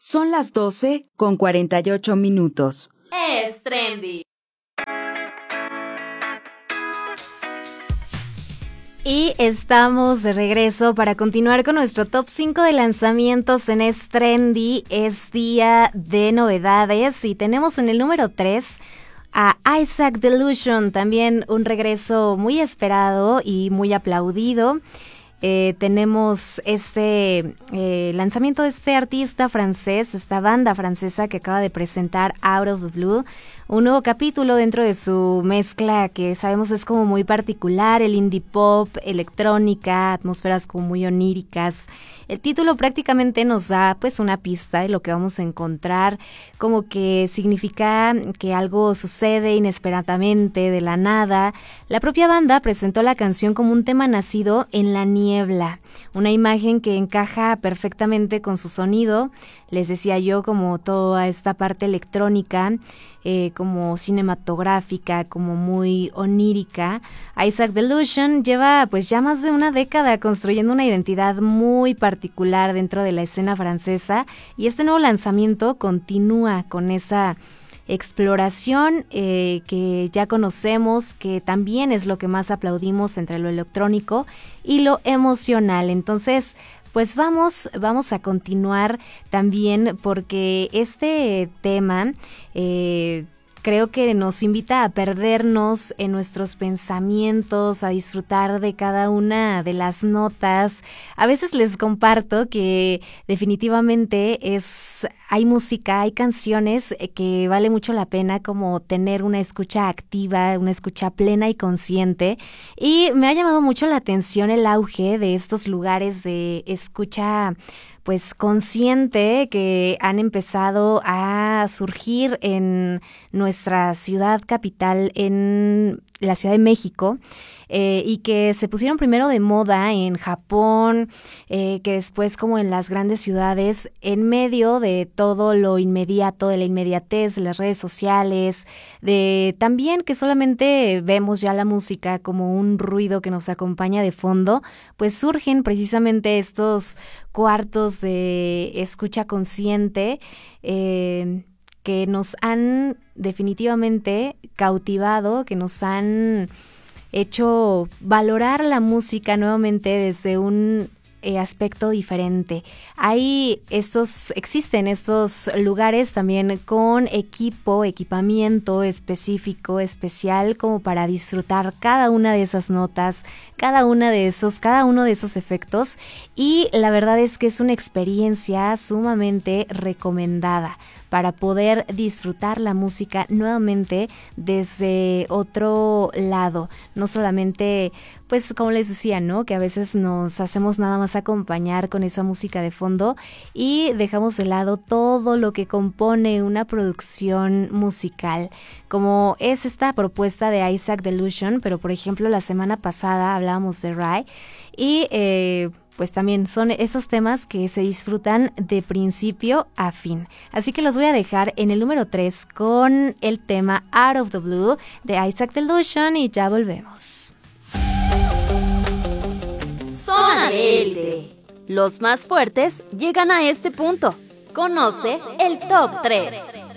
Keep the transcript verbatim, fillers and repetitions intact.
Son las doce con cuarenta y ocho minutos. Es trendy. Y estamos de regreso para continuar con nuestro top cinco de lanzamientos en Es Trendy. Es día de novedades y tenemos en el número tres a Isaac Delusion, también un regreso muy esperado y muy aplaudido. Eh, tenemos este eh, lanzamiento de este artista francés, esta banda francesa que acaba de presentar Out of the Blue, un nuevo capítulo dentro de su mezcla que sabemos es como muy particular, el indie pop, electrónica, atmósferas como muy oníricas. El título prácticamente nos da pues una pista de lo que vamos a encontrar, como que significa que algo sucede inesperadamente, de la nada. La propia banda presentó la canción como un tema nacido en la niebla, una imagen que encaja perfectamente con su sonido. Les decía yo, como toda esta parte electrónica, eh, como cinematográfica, como muy onírica. Isaac Delusion lleva pues ya más de una década construyendo una identidad muy particular dentro de la escena francesa, y este nuevo lanzamiento continúa con esa exploración eh, que ya conocemos, que también es lo que más aplaudimos entre lo electrónico y lo emocional. Entonces, pues vamos, vamos a continuar también, porque este tema eh, creo que nos invita a perdernos en nuestros pensamientos, a disfrutar de cada una de las notas. A veces les comparto que definitivamente es, hay música, hay canciones que vale mucho la pena como tener una escucha activa, una escucha plena y consciente. Y me ha llamado mucho la atención el auge de estos lugares de escucha pues consciente que han empezado a surgir en nuestra ciudad capital, en la Ciudad de México, eh, y que se pusieron primero de moda en Japón, eh, que después como en las grandes ciudades, en medio de todo lo inmediato, de la inmediatez de las redes sociales, de también que solamente vemos ya la música como un ruido que nos acompaña de fondo, pues surgen precisamente estos cuartos de escucha consciente, eh, que nos han definitivamente cautivado, que nos han hecho valorar la música nuevamente desde un eh, aspecto diferente. Hay estos, existen estos lugares también con equipo, equipamiento específico, especial, como para disfrutar cada una de esas notas, cada una de esos, cada uno de esos efectos, y la verdad es que es una experiencia sumamente recomendada para poder disfrutar la música nuevamente desde otro lado. No solamente, pues como les decía, ¿no? Que a veces nos hacemos nada más acompañar con esa música de fondo y dejamos de lado todo lo que compone una producción musical, como es esta propuesta de Isaac Delusion. Pero por ejemplo la semana pasada hablábamos de Rai y eh, pues también son esos temas que se disfrutan de principio a fin. Así que los voy a dejar en el número tres con el tema Out of the Blue de Isaac Delusion y ya volvemos. Zona de élite. Los más fuertes llegan a este punto. Conoce el top tres.